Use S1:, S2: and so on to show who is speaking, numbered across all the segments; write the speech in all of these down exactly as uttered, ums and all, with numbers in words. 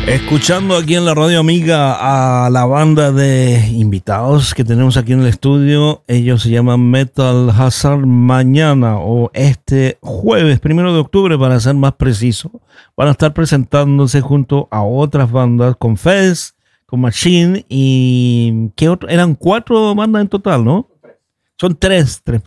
S1: Escuchando aquí en la radio amiga a la banda de invitados que tenemos aquí en el estudio. Ellos se llaman Metal Hazard. Mañana o este jueves, primero de octubre para ser más preciso, van a estar presentándose junto a otras bandas, con Fez, con Machine y ¿qué otro? Eran cuatro bandas en total, ¿no? Son tres, tres.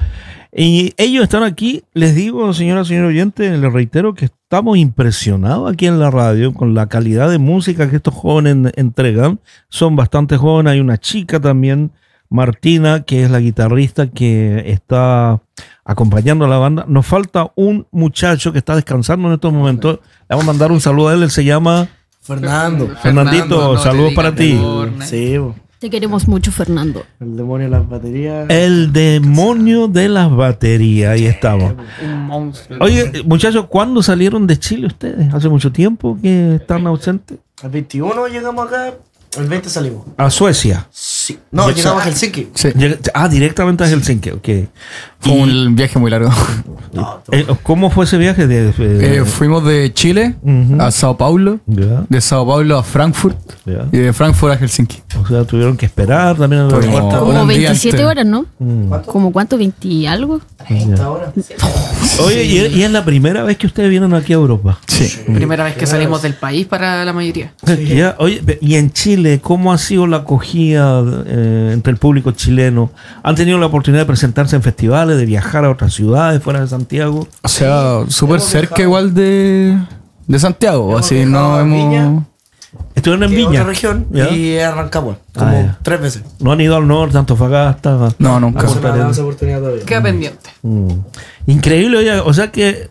S1: Y ellos están aquí, les digo, señora, señor oyente, les reitero que estamos impresionados aquí en la radio con la calidad de música que estos jóvenes entregan. Son bastante jóvenes, hay una chica también, Martina, que es la guitarrista que está acompañando a la banda. Nos falta un muchacho que está descansando en estos momentos. Le vamos a mandar un saludo a él, él se llama...
S2: Fernando.
S1: Fernandito,
S3: Fernando, no,
S1: saludos para ti.
S2: Sí, bo.
S4: Te queremos mucho, Fernando.
S2: El demonio de las baterías.
S1: El demonio de las baterías, ahí estamos.
S3: Un monstruo.
S1: Oye, muchachos, ¿cuándo salieron de Chile ustedes? ¿Hace mucho tiempo que están ausentes?
S2: El veintiuno llegamos acá, el veinte salimos.
S1: A Suecia.
S2: Sí. No,
S1: Ya-
S2: llegamos a Helsinki.
S5: Sí,
S1: Llega- Ah, directamente a Helsinki, ok.
S5: fue
S1: Y-
S5: un viaje muy largo.
S2: No,
S1: eh, ¿Cómo fue ese viaje? De, de-
S5: Eh, fuimos de Chile
S1: Ujú.
S5: a Sao Paulo,
S1: Ya,
S5: de Sao Paulo a Frankfurt
S1: ya.
S5: y de Frankfurt a Helsinki.
S1: O sea, tuvieron que esperar también en el
S5: Como-
S1: aeropuerto.
S5: Ahora
S4: Como
S5: un día
S4: veintisiete
S5: antes.
S4: horas, ¿no?
S1: Mm.
S4: ¿Como cuánto? ¿veinte y algo?
S2: treinta horas.
S1: Oye, y, y es la primera vez que ustedes vienen aquí a Europa.
S5: Sí.
S3: Primera vez que salimos del país para la mayoría.
S1: Ya, oye, y en Chile, ¿cómo ha sido la acogida eh, entre el público chileno? ¿Han tenido la oportunidad de presentarse en festivales, de viajar a otras ciudades fuera de Santiago?
S5: O sea, súper
S2: hemos
S5: cerca
S2: viajado.
S5: igual de, de Santiago.
S2: Hemos
S5: Así
S2: viajado
S5: no
S2: a
S5: hemos...
S2: Viña.
S1: Estuvieron en
S2: Que es
S1: Viña.
S2: otra región.
S1: ¿Ya?
S2: Y a Rancagua. Como
S1: Ah, ya.
S2: tres veces.
S1: No han ido al norte, Antofagasta.
S5: No, nunca.
S2: No se me ha dado
S1: Arenas.
S2: esa oportunidad todavía.
S3: Queda pendiente.
S1: Mm. Increíble, oye, o sea que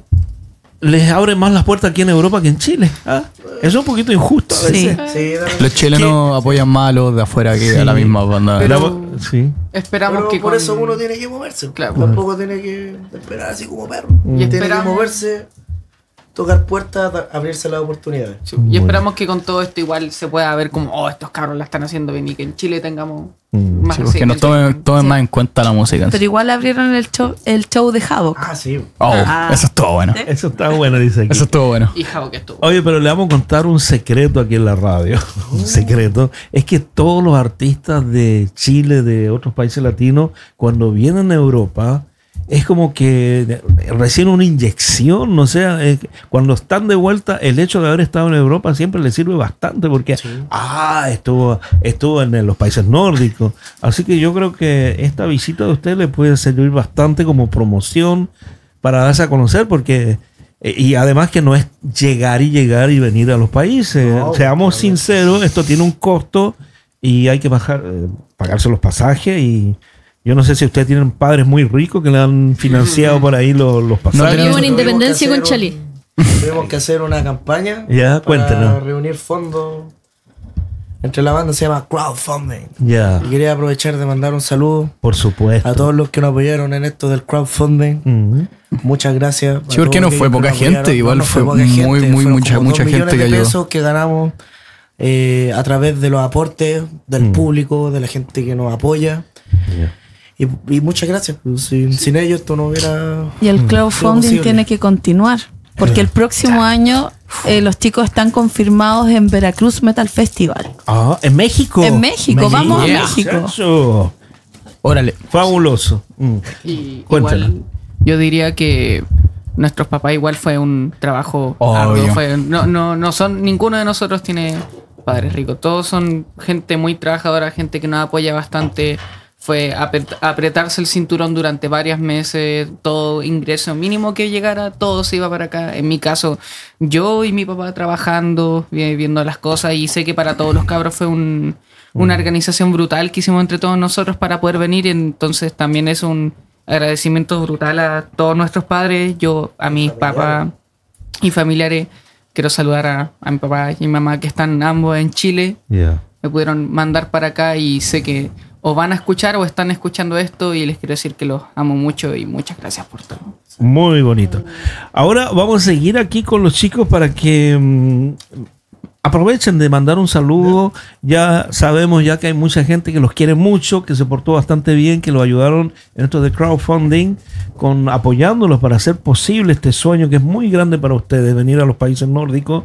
S1: les abre más las puertas aquí en Europa que en Chile. ¿Ah? Eso es un poquito injusto. a
S4: Sí.
S1: veces.
S2: Sí, dale.
S5: Los chilenos apoyan más a los de afuera que a la misma banda.
S3: Pero-
S1: La- sí.
S3: Esperamos
S2: Pero
S3: que
S2: por
S3: con-
S2: eso uno tiene que moverse.
S3: Claro.
S2: Tampoco tiene que esperar así como perro.
S3: Y
S2: Tiene que
S3: esperamos-
S2: moverse, tocar puertas, da- abrirse las oportunidades.
S3: Sí, y esperamos que con todo esto igual se pueda ver como, oh, estos cabros la están haciendo bien y que en Chile tengamos
S1: Mm,
S3: más
S5: Sí, porque nos
S3: seguimiento.
S5: tomen, tomen más en cuenta la música.
S6: Pero igual abrieron el show, el show de Havoc.
S2: Ah, sí.
S5: Oh,
S6: Ah.
S5: eso estuvo bueno.
S1: Eso está bueno, dice aquí.
S5: Eso estuvo bueno.
S3: Y Javo que estuvo.
S1: Oye, pero le vamos a contar un secreto aquí en la radio. Un secreto. Es que todos los artistas de Chile, de otros países latinos, cuando vienen a Europa, es como que reciben una inyección, no sé, eh, cuando están de vuelta, el hecho de haber estado en Europa siempre les sirve bastante porque, ah, estuvo, estuvo en los países nórdicos. Así que yo creo que esta visita de usted le puede servir bastante como promoción para darse a conocer porque... eh, Y además que no es llegar y llegar y venir a los países.
S2: No,
S1: Seamos
S2: claro.
S1: sinceros, esto tiene un costo y hay que bajar, eh, pagarse los pasajes y yo no sé si ustedes tienen padres muy ricos que le han financiado por ahí los, los pasajes.
S5: tenemos-
S4: Vivo en
S2: Tuvimos
S4: Independencia
S2: que
S4: con
S2: hacer
S4: Chalí.
S2: un- Tuvimos que hacer una campaña
S1: Ya,
S2: para
S1: cuéntenos.
S2: reunir fondos. Entre la banda se llama crowdfunding.
S1: Ya,
S2: Y quería aprovechar de mandar un saludo
S1: por supuesto.
S2: a todos los que nos apoyaron en esto del crowdfunding.
S1: Ujú.
S2: Muchas gracias. a
S5: Sí, porque
S2: todos
S5: no fue
S2: aquellos que
S5: poca
S2: nos
S5: gente,
S2: apoyaron.
S5: igual
S2: No, no
S5: fue
S2: poca
S5: muy,
S2: gente,
S5: muy,
S2: fueron
S5: mucha-
S2: como
S5: mucha
S2: dos
S5: gente
S2: millones
S5: que
S2: de
S5: ayudó.
S2: pesos que ganamos eh, a través de los aportes del
S1: Mm.
S2: público, de la gente que nos apoya.
S1: Ya.
S2: Y, y muchas gracias. Pues, sin, sin ellos esto no hubiera...
S6: Y el crowdfunding
S2: posible.
S6: tiene que continuar. Porque el próximo año eh, los chicos están confirmados en Veracruz Metal Festival.
S1: Ah, en México.
S6: En México, vamos a México.
S1: Muchacho.
S5: Órale.
S1: Fabuloso. Mm.
S3: Y
S1: Cuéntala.
S3: igual yo diría que nuestros papás igual fue un trabajo
S5: Obvio.
S3: arduo, fue- no, no, no son, ninguno de nosotros tiene padres ricos, todos son gente muy trabajadora, gente que nos apoya bastante. Fue apret- apretarse el cinturón durante varios meses, todo ingreso mínimo que llegara, todo se iba para acá. En mi caso, yo y mi papá trabajando, vi- viendo las cosas, y sé que para todos los cabros fue un, una organización brutal que hicimos entre todos nosotros para poder venir. Entonces también es un agradecimiento brutal a todos nuestros padres, yo a mis papás y familiares. Quiero saludar a, a mi papá y mi mamá que están ambos en Chile.
S1: Ya.
S3: Me pudieron mandar para acá y sé que o van a escuchar o están escuchando esto y les quiero decir que los amo mucho y muchas gracias por todo.
S1: Muy bonito. Ahora vamos a seguir aquí con los chicos para que mm, aprovechen de mandar un saludo. Ya sabemos ya que hay mucha gente que los quiere mucho, que se portó bastante bien, que lo ayudaron en esto de crowdfunding, con apoyándolos para hacer posible este sueño que es muy grande para ustedes, venir a los países nórdicos.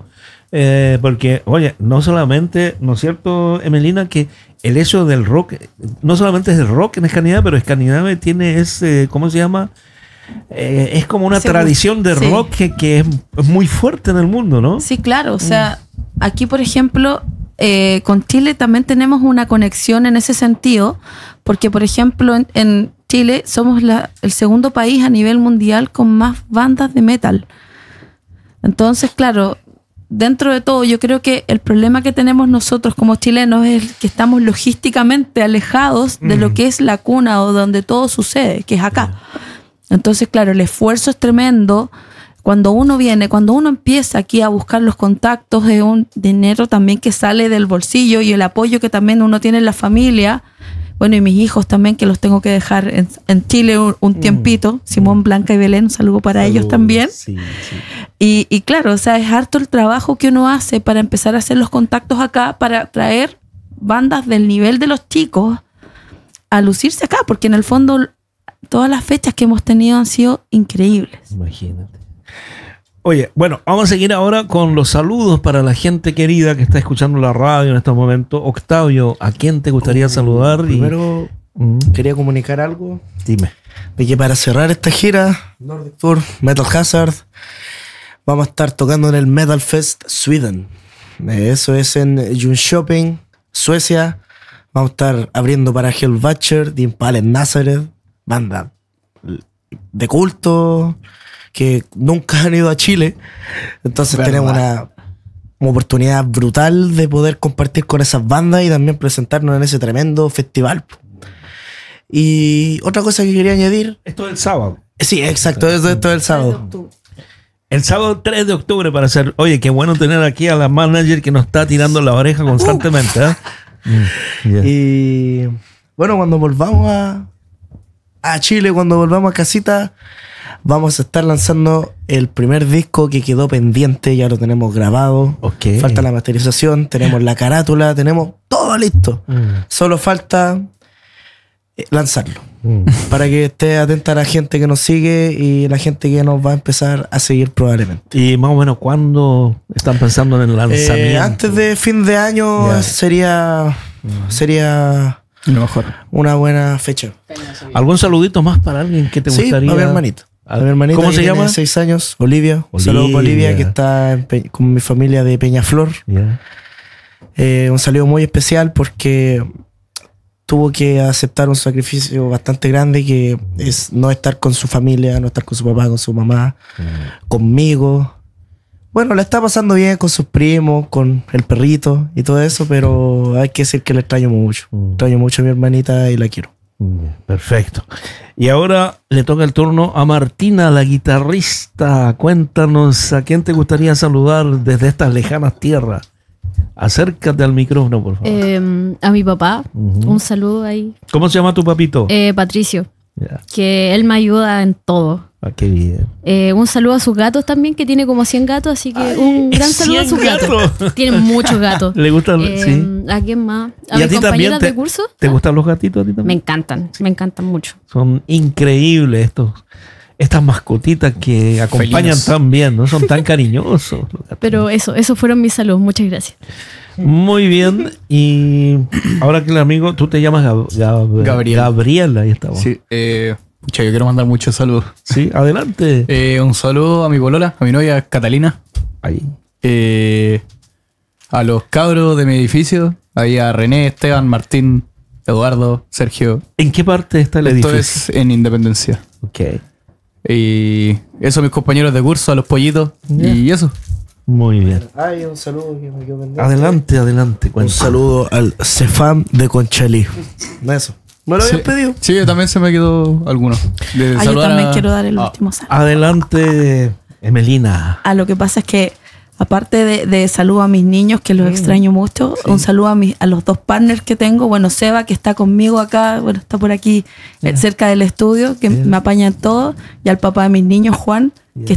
S1: Eh, porque, oye, no solamente, ¿no es cierto, Emelina? Que el hecho del rock, no solamente es el rock en Escandinavia, pero Escandinavia tiene ese, ¿cómo se llama? Eh, es como una
S6: Sí,
S1: tradición de
S6: sí.
S1: rock que, que es, es muy fuerte en el mundo, ¿no?
S6: Sí, claro. O sea, aquí, por ejemplo, eh, con Chile también tenemos una conexión en ese sentido, porque, por ejemplo, en, en Chile somos la, el segundo país a nivel mundial con más bandas de metal. Entonces, claro, dentro de todo, yo creo que el problema que tenemos nosotros como chilenos es que estamos logísticamente alejados de lo que es la cuna o donde todo sucede, que es acá. Entonces, claro, el esfuerzo es tremendo. Cuando uno viene, cuando uno empieza aquí a buscar los contactos, es un dinero también que sale del bolsillo y el apoyo que también uno tiene en la familia. Bueno, y mis hijos también, que los tengo que dejar en, en Chile un, un tiempito. Simón, Blanca y Belén, un saludo para ellos
S1: Saludos.
S6: también.
S1: Sí, sí.
S6: Y, y claro, o sea, es harto el trabajo que uno hace para empezar a hacer los contactos acá, para traer bandas del nivel de los chicos a lucirse acá, porque en el fondo todas las fechas que hemos tenido han sido increíbles.
S1: Imagínate. Oye, bueno, vamos a seguir ahora con los saludos para la gente querida que está escuchando la radio en estos momentos. Octavio, ¿a quién te gustaría
S2: Uh,
S1: saludar? Y-
S2: Primero,
S1: Mm,
S2: quería comunicar algo.
S1: dime.
S2: De que para cerrar esta gira, Nordic Tour, Metal Hazard, vamos a estar tocando en el Metal Fest Sweden. Eh, Eso es en Jönköping, Suecia. Vamos a estar abriendo para Hellbutcher, The Impale Nazareth, banda de culto que nunca han ido a Chile. Entonces
S5: Verdad.
S2: tenemos una, una oportunidad brutal de poder compartir con esas bandas y también presentarnos en ese tremendo festival. Y otra cosa que quería añadir.
S1: Esto es el sábado.
S2: Sí, exacto, esto, esto es el sábado.
S1: El sábado tres de octubre para hacer. Oye, qué bueno tener aquí a la manager que nos está tirando la oreja constantemente. ¿eh? Mm, yeah.
S2: Y bueno, cuando volvamos a, a Chile, cuando volvamos a casita, vamos a estar lanzando el primer disco que quedó pendiente, ya lo tenemos grabado.
S1: Ok.
S2: Falta la masterización, tenemos la carátula, tenemos todo listo.
S1: Mm,
S2: Solo falta eh, lanzarlo.
S1: mm.
S2: Para que esté atenta a la gente que nos sigue y la gente que nos va a empezar a seguir probablemente.
S1: Y más o menos, ¿cuándo están pensando en el lanzamiento?
S2: Eh, antes de fin de año
S1: Ya.
S2: sería, sería
S5: Lo mejor.
S2: una buena fecha.
S1: ¿Algún saludito más para alguien que te
S2: Sí,
S1: gustaría?
S2: a mi hermanito. A mi hermanita
S1: ¿Cómo
S2: que
S1: se
S2: tiene
S1: llama?
S2: seis años, Olivia. Un
S1: Olivia.
S2: saludo para Olivia, que está en Pe- con mi familia de Peñaflor.
S1: Yeah.
S2: Eh, un saludo muy especial porque tuvo que aceptar un sacrificio bastante grande, que es no estar con su familia, no estar con su papá, con su mamá, conmigo. Bueno, le está pasando bien con sus primos, con el perrito y todo eso, pero hay que decir que le extraño mucho.
S1: Mm.
S2: Extraño mucho a mi hermanita y la quiero.
S1: Mm, Perfecto. Y ahora le toca el turno a Martina, la guitarrista. Cuéntanos, ¿a quién te gustaría saludar desde estas lejanas tierras? Acércate al micrófono, por favor.
S4: Eh, a mi papá,
S1: Ujú.
S4: un saludo ahí.
S1: ¿Cómo se llama tu papito?
S4: Eh, Patricio,
S1: Ya.
S4: que él me ayuda en todo.
S1: Ah, qué bien.
S4: Eh, un saludo a sus gatos también, que tiene como cien gatos, así que un gran saludo a
S1: cien
S4: sus gatos.
S1: gatos.
S4: Tienen muchos gatos.
S1: ¿Le gustan?
S4: Eh,
S1: Sí.
S4: ¿A quién más? A
S1: ¿Y
S4: mis
S1: a ti también
S4: compañeras
S1: te,
S4: de curso.
S1: te
S4: Ah,
S1: gustan los gatitos a ti
S4: Me
S1: también?
S4: encantan, me encantan mucho.
S1: Son increíbles estos, estas mascotitas que acompañan
S5: Felinos.
S1: tan bien, ¿no? Son tan cariñosos. los gatos.
S4: Pero eso, esos fueron mis saludos. Muchas gracias.
S1: Muy bien. Y ahora que el amigo, tú te llamas Gab- Gab-
S5: Gabriel.
S1: Gabriel, ahí estamos.
S5: Sí, eh, pucha, yo quiero mandar muchos saludos.
S1: Sí, adelante.
S5: Eh, un saludo a mi polola, a mi novia Catalina,
S1: Ahí.
S5: eh, a los cabros de mi edificio, ahí a René, Esteban, Martín, Eduardo, Sergio.
S1: ¿En qué parte está el
S5: Esto
S1: edificio?
S5: es en Independencia.
S1: Ok.
S5: Y eso a mis compañeros de curso, a los pollitos.
S1: Ya.
S5: Y eso.
S1: Muy bien.
S2: Ay, un saludo que me quedó pendiente.
S1: Adelante, adelante.
S2: Un
S1: cuéntame.
S2: saludo al Cefam de Conchalí. Eso. Me lo habían
S5: Sí,
S2: pedido.
S5: sí, también se me quedó alguno. De
S6: Ah, yo
S5: saludar
S6: también
S5: a-
S6: quiero dar el
S5: Ah,
S6: último saludo.
S1: Adelante, Emelina.
S6: Ah, lo que pasa es que, aparte de, de saludo a mis niños, que los extraño mucho, un saludo a, mis, a los dos partners que tengo. Bueno, Seba, que está conmigo acá, bueno, está por aquí eh, cerca del estudio, que me apaña en todo. Y al papá de mis niños, Juan, que